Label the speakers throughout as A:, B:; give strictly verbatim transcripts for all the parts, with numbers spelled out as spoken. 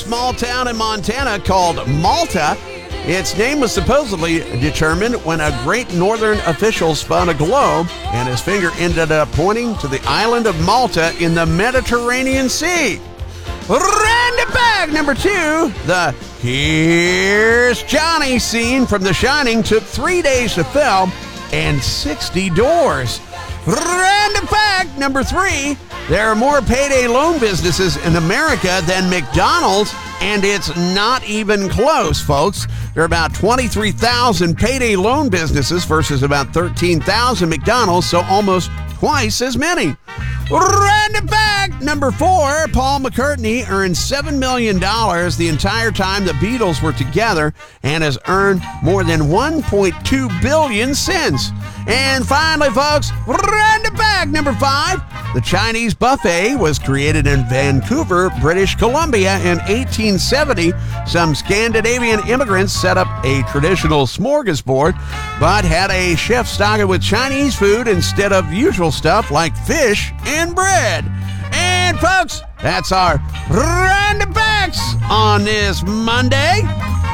A: small town in Montana called Malta. Its name was supposedly determined when a great northern official spun a globe and his finger ended up pointing to the island of Malta in the Mediterranean Sea. Random bag number two, the Here's Johnny scene from The Shining took three days to film and sixty doors. Random fact number three, there are more payday loan businesses in America than McDonald's, and it's not even close, folks. There are about twenty-three thousand payday loan businesses versus about thirteen thousand McDonald's, so almost twice as many. Random fact number four, Paul McCartney earned seven million dollars the entire time the Beatles were together and has earned more than one point two billion dollars since. And finally, folks, random fact number five, the Chinese buffet was created in Vancouver, British Columbia in eighteen seventy. Some Scandinavian immigrants set up a traditional smorgasbord, but had a chef stock it with Chinese food instead of usual stuff like fish and bread. And folks, that's our random facts on this Monday.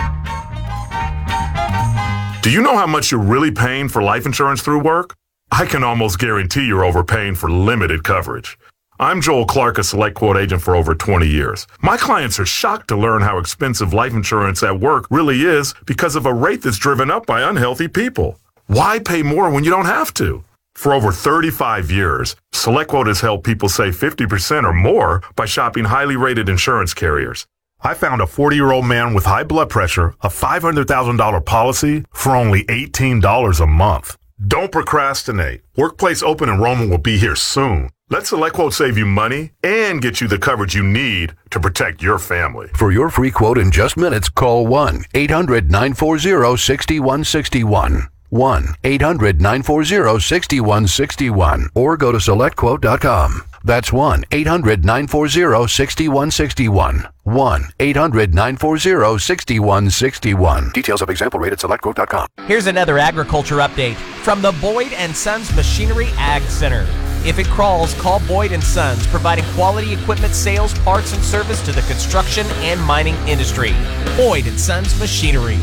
B: Do you know how much you're really paying for life insurance through work? I can almost guarantee you're overpaying for limited coverage. I'm Joel Clark, a Select Quote agent for over twenty years. My clients are shocked to learn how expensive life insurance at work really is because of a rate that's driven up by unhealthy people. Why pay more when you don't have to? For over thirty-five years, Select Quote has helped people save fifty percent or more by shopping highly rated insurance carriers. I found a forty-year-old man with high blood pressure, a five hundred thousand dollars policy for only eighteen dollars a month. Don't procrastinate. Workplace open enrollment will be here soon. Let Select Quote save you money and get you the coverage you need to protect your family.
C: For your free quote in just minutes, call one eight hundred nine four zero six one six one. one eight hundred nine four zero six one six one. Or go to select quote dot com. That's one eight hundred nine four zero six one six one. one eight hundred nine four zero six one six one. Details of example rate at select quote dot com.
D: Here's another agriculture update from the Boyd and Sons Machinery Ag Center. If it crawls, call Boyd and Sons, providing quality equipment sales, parts, and service to the construction and mining industry. Boyd and Sons Machinery.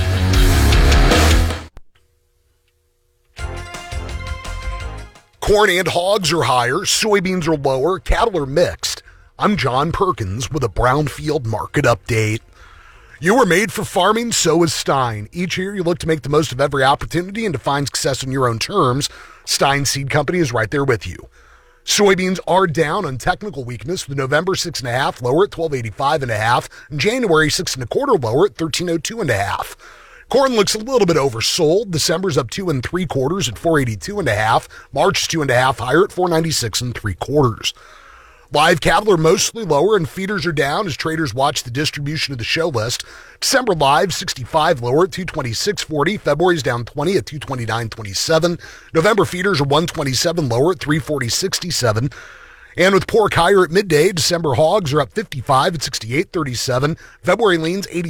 E: Corn and hogs are higher, soybeans are lower, cattle are mixed. I'm John Perkins with a Brownfield Market Update. You were made for farming, so is Stein. Each year you look to make the most of every opportunity and to find success on your own terms. Stein Seed Company is right there with you. Soybeans are down on technical weakness, with November six and a half lower at twelve eighty-five and a half, and January six and a quarter lower at thirteen oh two and a half. Corn looks a little bit oversold. December's up two and three quarters at four eighty-two and a half. March two and a half higher at four ninety-six and three quarters. Live cattle are mostly lower and feeders are down as traders watch the distribution of the show list. December live sixty-five lower at two twenty-six forty. February's down twenty at two twenty-nine twenty-seven. November feeders are one twenty-seven lower at three forty sixty-seven. And with pork higher at midday, December hogs are up fifty-five at sixty-eight thirty-seven. February leans eighty